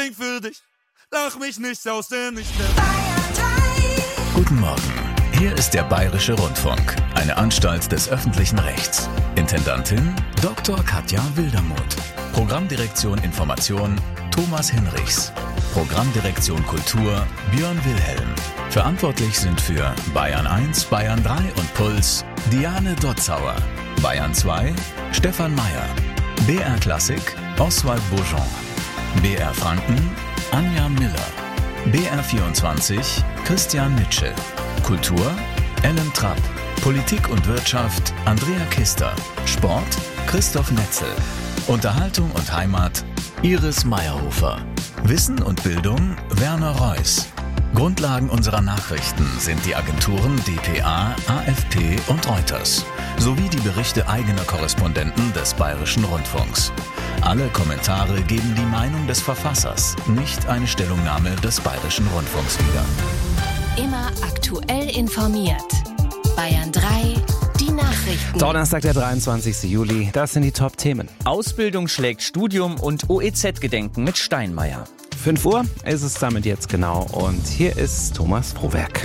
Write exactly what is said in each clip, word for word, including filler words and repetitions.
sing für dich, lach mich nicht aus der Nicht mehr. Guten Morgen, hier ist der Bayerische Rundfunk, eine Anstalt des öffentlichen Rechts. Intendantin Doktor Katja Wildermuth. Programmdirektion Information Thomas Hinrichs. Programmdirektion Kultur Björn Wilhelm. Verantwortlich sind für Bayern eins, Bayern drei und Puls Diane Dotzauer. Bayern zwei Stefan Meyer. B R Klassik Oswald Bourgeon. B R Franken Anja Miller. B R vierundzwanzig Christian Mitschel. Kultur Ellen Trapp. Politik und Wirtschaft Andrea Kister. Sport Christoph Netzel. Unterhaltung und Heimat Iris Meyerhofer. Wissen und Bildung Werner Reuss. Grundlagen unserer Nachrichten sind die Agenturen D P A, A F P und Reuters sowie die Berichte eigener Korrespondenten des Bayerischen Rundfunks. Alle Kommentare geben die Meinung des Verfassers, nicht eine Stellungnahme des Bayerischen Rundfunks wieder. Immer aktuell informiert. Bayern drei, die Nachrichten. Donnerstag, der dreiundzwanzigster Juli, das sind die Top-Themen. Ausbildung schlägt Studium und O E Z-Gedenken mit Steinmeier. fünf Uhr ist es damit jetzt genau und hier ist Thomas Frohwerk.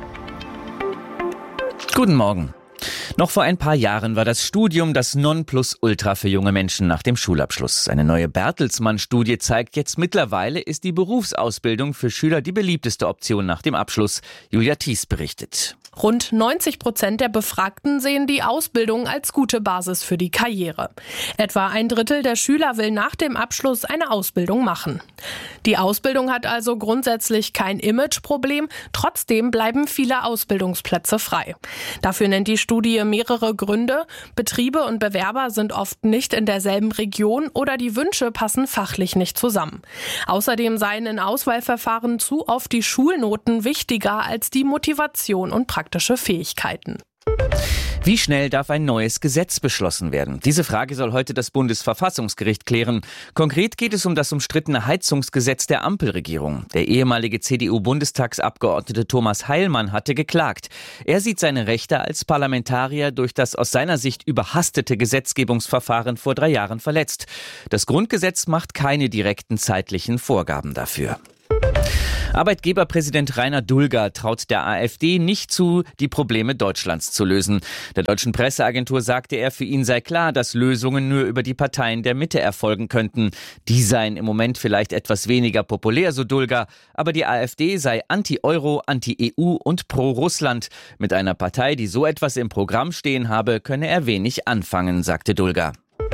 Guten Morgen. Noch vor ein paar Jahren war das Studium das Nonplusultra für junge Menschen nach dem Schulabschluss. Eine neue Bertelsmann-Studie zeigt jetzt, mittlerweile ist die Berufsausbildung für Schüler die beliebteste Option nach dem Abschluss. Julia Thies berichtet. Rund neunzig Prozent der Befragten sehen die Ausbildung als gute Basis für die Karriere. Etwa ein Drittel der Schüler will nach dem Abschluss eine Ausbildung machen. Die Ausbildung hat also grundsätzlich kein Imageproblem, trotzdem bleiben viele Ausbildungsplätze frei. Dafür nennt die Studie mehrere Gründe. Betriebe und Bewerber sind oft nicht in derselben Region oder die Wünsche passen fachlich nicht zusammen. Außerdem seien in Auswahlverfahren zu oft die Schulnoten wichtiger als die Motivation und Praktik. Praktische Fähigkeiten. Wie schnell darf ein neues Gesetz beschlossen werden? Diese Frage soll heute das Bundesverfassungsgericht klären. Konkret geht es um das umstrittene Heizungsgesetz der Ampelregierung. Der ehemalige C D U-Bundestagsabgeordnete Thomas Heilmann hatte geklagt. Er sieht seine Rechte als Parlamentarier durch das aus seiner Sicht überhastete Gesetzgebungsverfahren vor drei Jahren verletzt. Das Grundgesetz macht keine direkten zeitlichen Vorgaben dafür. Arbeitgeberpräsident Rainer Dulger traut der AfD nicht zu, die Probleme Deutschlands zu lösen. Der deutschen Presseagentur sagte er, für ihn sei klar, dass Lösungen nur über die Parteien der Mitte erfolgen könnten. Die seien im Moment vielleicht etwas weniger populär, so Dulger, aber die AfD sei anti-Euro, anti-E U und pro-Russland. Mit einer Partei, die so etwas im Programm stehen habe, könne er wenig anfangen, sagte Dulger.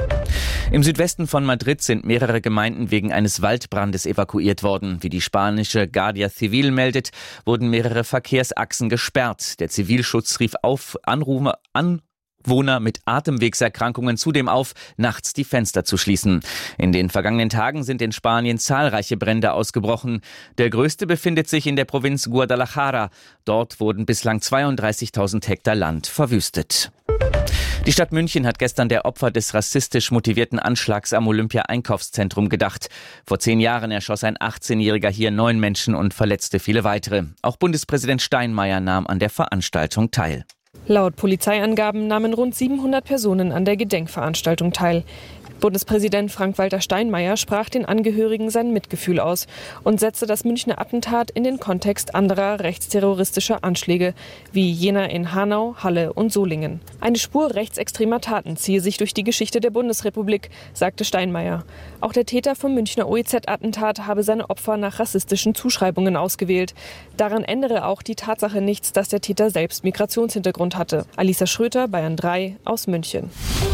Im Südwesten von Madrid sind mehrere Gemeinden wegen eines Waldbrandes evakuiert worden. Wie die spanische Guardia Civil meldet, wurden mehrere Verkehrsachsen gesperrt. Der Zivilschutz rief auf Anrufer an Wohner mit Atemwegserkrankungen zudem auf, nachts die Fenster zu schließen. In den vergangenen Tagen sind in Spanien zahlreiche Brände ausgebrochen. Der größte befindet sich in der Provinz Guadalajara. Dort wurden bislang zweiunddreißigtausend Hektar Land verwüstet. Die Stadt München hat gestern der Opfer des rassistisch motivierten Anschlags am Olympia-Einkaufszentrum gedacht. Vor zehn Jahren erschoss ein achtzehnjähriger hier neun Menschen und verletzte viele weitere. Auch Bundespräsident Steinmeier nahm an der Veranstaltung teil. Laut Polizeiangaben nahmen rund siebenhundert Personen an der Gedenkveranstaltung teil. Bundespräsident Frank-Walter Steinmeier sprach den Angehörigen sein Mitgefühl aus und setzte das Münchner Attentat in den Kontext anderer rechtsterroristischer Anschläge, wie jener in Hanau, Halle und Solingen. Eine Spur rechtsextremer Taten ziehe sich durch die Geschichte der Bundesrepublik, sagte Steinmeier. Auch der Täter vom Münchner O E Z-Attentat habe seine Opfer nach rassistischen Zuschreibungen ausgewählt. Daran ändere auch die Tatsache nichts, dass der Täter selbst Migrationshintergrund hatte. Alisa Schröter, Bayern drei aus München.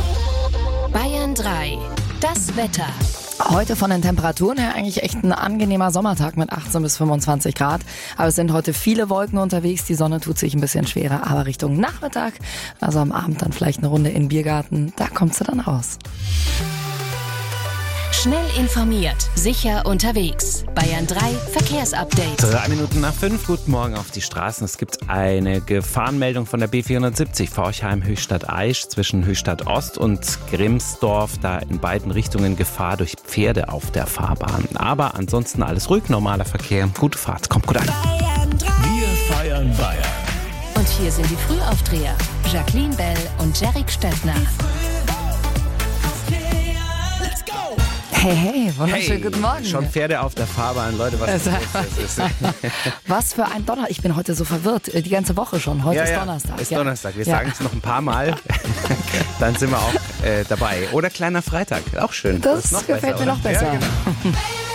Bayern drei, das Wetter. Heute von den Temperaturen her eigentlich echt ein angenehmer Sommertag mit achtzehn bis fünfundzwanzig Grad. Aber es sind heute viele Wolken unterwegs. Die Sonne tut sich ein bisschen schwerer. Aber Richtung Nachmittag, also am Abend dann vielleicht eine Runde in den Biergarten, da kommt sie dann raus. Schnell informiert, sicher unterwegs. Bayern drei Verkehrsupdate. Drei Minuten nach fünf, guten Morgen auf die Straßen. Es gibt eine Gefahrenmeldung von der B vierhundertsiebzig Forchheim-Höchstadt-Aisch zwischen Höchstadt Ost und Grimsdorf. Da in beiden Richtungen Gefahr durch Pferde auf der Fahrbahn. Aber ansonsten alles ruhig, normaler Verkehr. Gute Fahrt, kommt gut an. Wir feiern Bayern. Und hier sind die Frühaufdreher. Jacqueline Bell und Jerrik Stettner. Hey, hey, wunderschönen Hey, guten Morgen. Schon Pferde auf der Fahrbahn, Leute, was ist das? Was für ein Donnerstag. Ich bin heute so verwirrt. Die ganze Woche schon. Heute ja, ist ja, Donnerstag. Ist ja. Donnerstag. Wir ja. sagen es noch ein paar Mal. Dann sind wir auch äh, dabei. Oder kleiner Freitag. Auch schön. Das, das ist noch gefällt besser, mir noch oder? besser. Ja, genau.